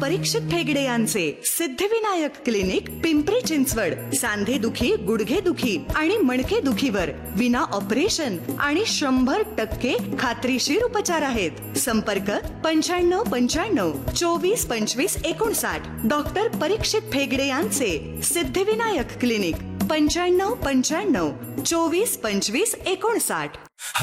परीक्षित फेगडे यांचे सिद्धिविनायक क्लिनिक, पिंपरी चिंचवड. सांधे दुखी, गुडघे दुखी आणि मणके दुखीवर विना ऑपरेशन आणि 100% खात्रीशीर उपचार आहेत. संपर्क 9595 24 25 59. डॉक्टर परीक्षित फेगडे यांचे सिद्धिविनायक क्लिनिक, 9595 24 25 59.